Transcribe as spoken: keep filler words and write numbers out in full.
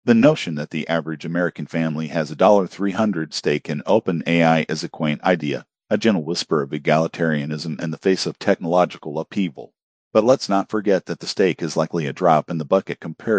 The notion that the average American family has a three hundred dollars stake in OpenAI is a quaint idea, a gentle whisper of egalitarianism in the face of technological upheaval. But let's not forget that the stake is likely a drop in the bucket compared